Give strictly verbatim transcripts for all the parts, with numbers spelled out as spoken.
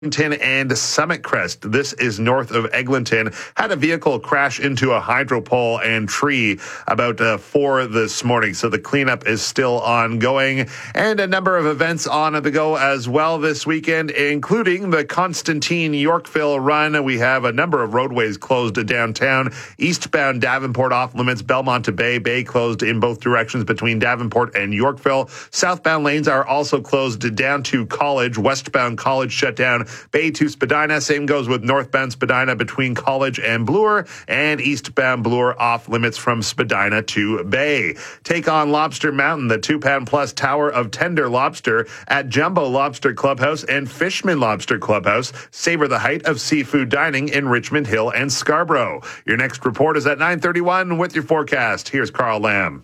and Summit Crest. This is north of Eglinton. Had a vehicle crash into a hydro pole and tree about uh, four this morning. So the cleanup is still ongoing, and a number of events on the go as well this weekend, including the Constantine Yorkville Run. We have a number of roadways closed downtown. Eastbound Davenport off limits, Belmont to Bay. Bay closed in both directions between Davenport and Yorkville. Southbound lanes are also closed down to College. Westbound College shut down. Bay to Spadina. Same goes with northbound Spadina between College and Bloor, and eastbound Bloor off limits from Spadina to Bay. Take on Lobster Mountain, the two-pound plus tower of tender lobster at Jumbo Lobster Clubhouse and Fishman Lobster Clubhouse. Savor the height of seafood dining in Richmond Hill and Scarborough. Your next report is at nine thirty-one with your forecast. Here's Carl Lamb.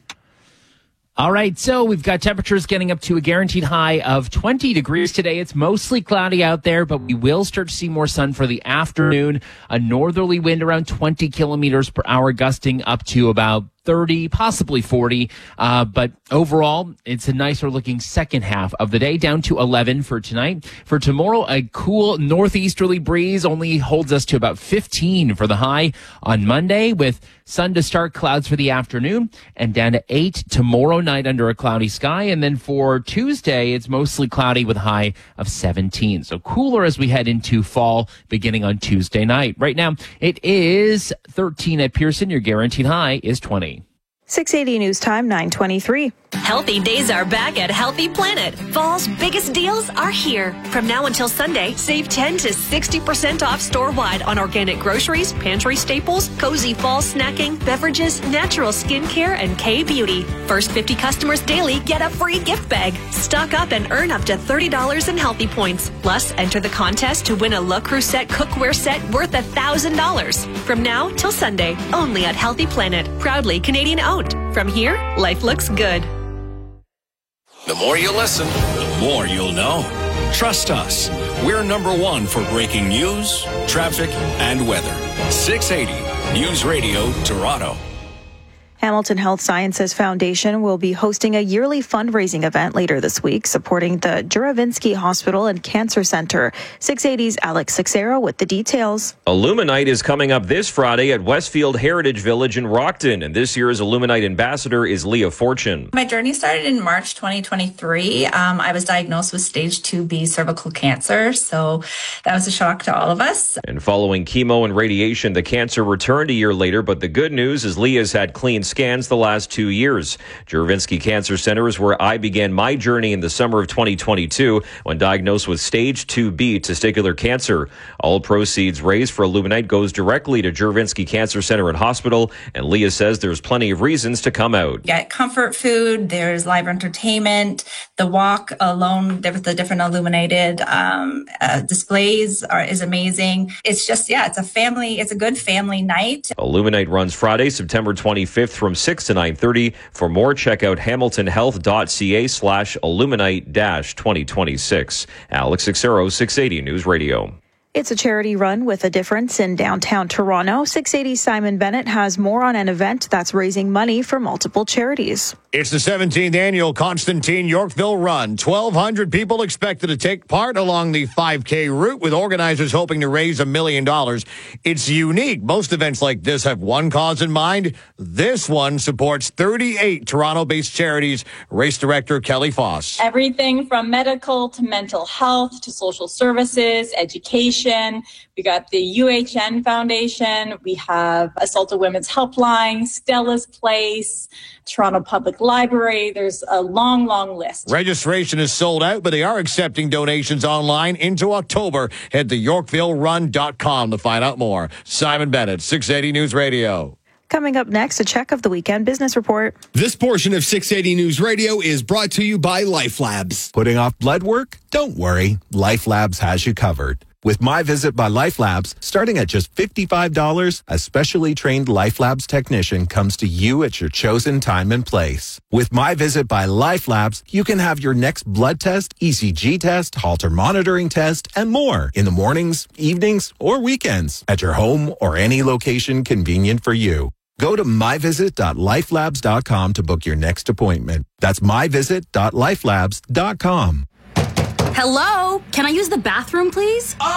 All right, so we've got temperatures getting up to a guaranteed high of twenty degrees today. It's mostly cloudy out there, but we will start to see more sun for the afternoon. A northerly wind around twenty kilometers per hour, gusting up to about thirty, possibly forty. Uh, but overall, it's a nicer looking second half of the day, down to eleven for tonight. For tomorrow, a cool northeasterly breeze only holds us to about fifteen for the high on Monday, with sun to start, clouds for the afternoon, and down to eight tomorrow night under a cloudy sky. And then for Tuesday, it's mostly cloudy with a high of seventeen. So cooler as we head into fall beginning on Tuesday night. Right now, it is thirteen at Pearson. Your guaranteed high is twenty. six eighty News Time, nine twenty-three. Healthy days are back at Healthy Planet. Fall's biggest deals are here. From now until Sunday, save ten to sixty percent off store-wide on organic groceries, pantry staples, cozy fall snacking, beverages, natural skincare, and K-Beauty. First fifty customers daily get a free gift bag. Stock up and earn up to thirty dollars in Healthy Points. Plus, enter the contest to win a Le Creuset cookware set worth one thousand dollars. From now till Sunday, only at Healthy Planet. Proudly Canadian owned. From here, life looks good. The more you listen, the more you'll know. Trust us. We're number one for breaking news, traffic, and weather. six eighty News Radio, Toronto. Hamilton Health Sciences Foundation will be hosting a yearly fundraising event later this week, supporting the Juravinski Hospital and Cancer Center. six eighty's Alex Sixero with the details. Illuminite is coming up this Friday at Westfield Heritage Village in Rockton, and this year's Illuminite ambassador is Leah Fortune. My journey started in March twenty twenty-three. Um, I was diagnosed with stage two B cervical cancer, so that was a shock to all of us. And following chemo and radiation, the cancer returned a year later, but the good news is Leah's had clean scans the last two years. Juravinski Cancer Center is where I began my journey in the summer of twenty twenty-two when diagnosed with stage two B testicular cancer. All proceeds raised for Illuminite goes directly to Juravinski Cancer Center and Hospital, and Leah says there's plenty of reasons to come out. You get comfort food, there's live entertainment, the walk alone, the different illuminated um, uh, displays are, is amazing. It's just, yeah, it's a family, it's a good family night. Illuminite runs Friday, September twenty-fifth from six to nine thirty. For more, check out hamiltonhealth.ca slash illuminite dash 2026. Alex Sixero, six eighty News Radio. It's a charity run with a difference in downtown Toronto. six eighty Simon Bennett has more on an event that's raising money for multiple charities. It's the seventeenth annual Constantine Yorkville Run. twelve hundred people expected to take part along the five K route, with organizers hoping to raise a million dollars. It's unique. Most events like this have one cause in mind. This one supports thirty-eight Toronto-based charities. Race director Kelly Foss. Everything from medical to mental health to social services, education. We got the U H N Foundation. We have Assaulted Women's Helpline, Stella's Place, Toronto Public Library. There's a long, long list. Registration is sold out, but they are accepting donations online into October. Head to yorkville run dot com to find out more. Simon Bennett, six eighty News Radio. Coming up next, a check of the weekend business report. This portion of six eighty News Radio is brought to you by Life Labs. Putting off blood work? Don't worry. Life Labs has you covered. With My Visit by Life Labs, starting at just fifty-five dollars, a specially trained Life Labs technician comes to you at your chosen time and place. With My Visit by Life Labs, you can have your next blood test, E C G test, Holter monitoring test, and more in the mornings, evenings, or weekends at your home or any location convenient for you. Go to my visit dot life labs dot com to book your next appointment. That's my visit dot life labs dot com. Hello? Can I use the bathroom, please?